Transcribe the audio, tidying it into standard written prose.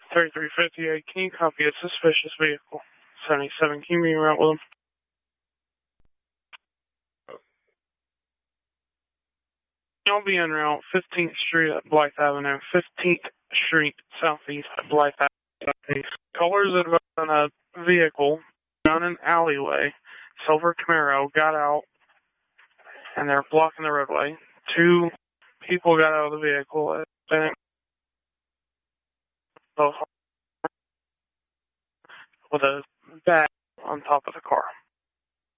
3358, can you copy a suspicious vehicle? 77, can you be en route with them? I'll be en route 15th Street at Blythe Avenue, 15th Street Southeast at Blythe Avenue. Callers advised on a vehicle down an alleyway. Silver Camaro got out, and they're blocking the roadway. 2 people got out of the vehicle, both with a bag on top of the car.